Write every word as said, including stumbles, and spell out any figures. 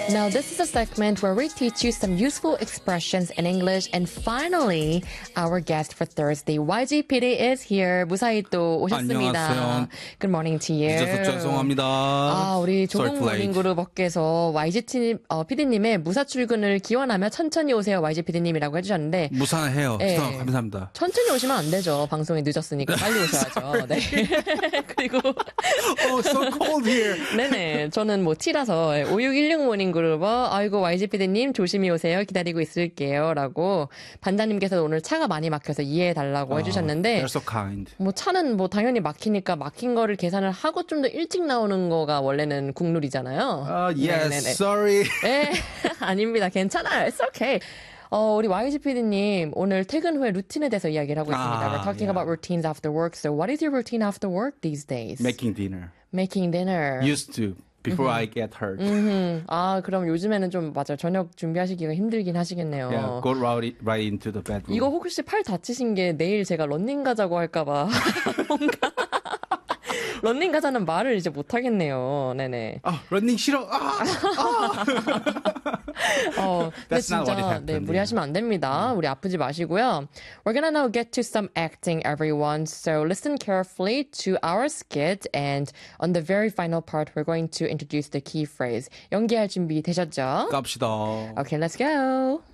Now, this is a segment where we teach you some useful expressions in English. And finally, our guest for Thursday, 와이 지 피디 is here. 무사히 또 오셨습니다. 안녕하세요. Good morning to you. 늦어서 죄송합니다. 아, 우리 Sorry 조동 for late. 모닝그룹 업계에서 와이 지 팀, 어, 피디님의 무사 출근을 기원하며 천천히 오세요, 와이 지 피디님이라고 해주셨는데. 무사해요. 네. 감사합니다. 천천히 오시면 안 되죠. 방송이 늦었으니까 빨리 오셔야죠. 네. 그리고. Oh, so cold here. 네네. 저는 뭐 T라서 오육일육 모닝그룹어 아이고 와이 지 피디님 조심히 오세요. 기다리고 있을게요. 라고 반장님께서 오늘 차가 많이 막혀서 이해해달라고 해주셨는데 They're so kind. 뭐 차는 뭐 당연히 막히니까 막힌 거를 계산을 하고 좀 더 일찍 나오는 거가 원래는 국룰이잖아요. Uh, yes, 네네네. sorry. 네, 아닙니다. 괜찮아요. It's okay. 어, 우리 와이 지 피디님 오늘 퇴근 후에 루틴에 대해서 이야기를 하고 있습니다. 아, We're talking yeah. about routines after work. So what is your routine after work these days? Making dinner. Making dinner. Used to. Before I get hurt. 음, 아, 그럼 요즘에는 좀 맞아요. 저녁 준비하시기가 힘들긴 하시겠네요. Yeah, go right, right into the bedroom. 이거 혹시 팔 다치신 게 내일 제가 런닝 가자고 할까봐 뭔가 런닝 가자는 말을 이제 못 하겠네요. 네네. 아, 런닝 싫어. 아, 아. 어, 근데 That's not what 진짜 happened, 네, yeah. 무리하시면 안 됩니다. 우리 아프지 마시고요. We're gonna now get to some acting, everyone. So listen carefully to our skit, and on the very final part, we're going to introduce the key phrase. 연기할 준비 되셨죠? 갑시다. Okay, let's go.